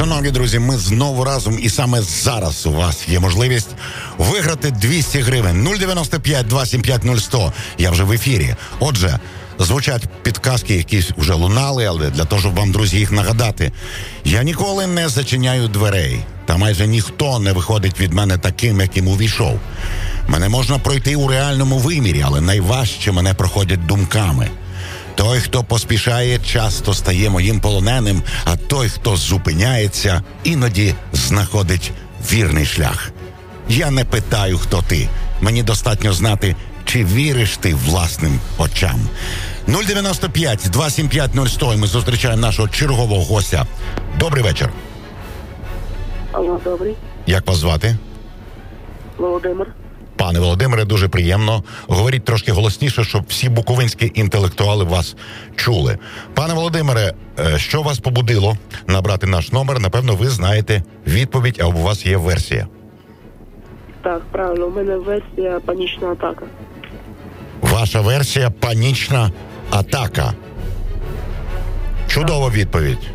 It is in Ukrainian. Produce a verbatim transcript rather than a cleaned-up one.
Шановні друзі, ми знову разом, і саме зараз у вас є можливість виграти двісті гривень. нуль дев'яносто п'ять два сім п'ять нуль сто. Я вже в ефірі. Отже, звучать підказки, які вже лунали, але для того, щоб вам, друзі, їх нагадати. Я ніколи не зачиняю дверей, та майже ніхто не виходить від мене таким, яким увійшов. Мене можна пройти у реальному вимірі, але найважче мене проходять думками. Той, хто поспішає, часто стає моїм полоненим, а той, хто зупиняється, іноді знаходить вірний шлях. Я не питаю, хто ти. Мені достатньо знати, чи віриш ти власним очам. нуль дев'яносто п'ять два сім п'ять нуль сто, і ми зустрічаємо нашого чергового гостя. Добрий вечір. Алло, добрий. Як вас звати? Володимир. Пане Володимире, дуже приємно. Говоріть трошки голосніше, щоб всі буковинські інтелектуали вас чули. Пане Володимире, що вас побудило набрати наш номер? Напевно, ви знаєте відповідь, а у вас є версія. Так, правильно, у мене версія панічна атака. Ваша версія панічна атака. Чудова відповідь.